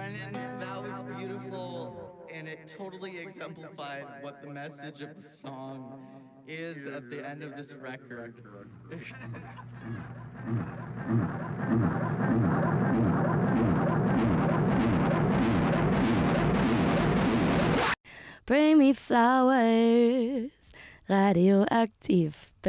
Brennan, that was beautiful, and it totally exemplified what the message of the song is at the end of this record. Bring me flowers, radioactive.